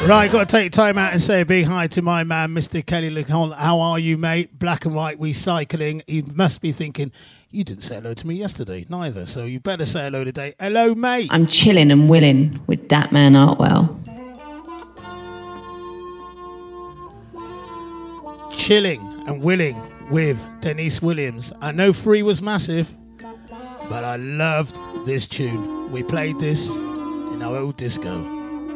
Right, got to take time out and say a big hi to my man, Mr. Kelly Lecon. How are you, mate? Black and white recycling. You must be thinking, you didn't say hello to me yesterday, neither. So you better say hello today. Hello, mate. I'm chilling and willing with that man Artwell. Chilling and willing with Denise Williams. I know Free was massive, but I loved this tune. We played this in our old disco.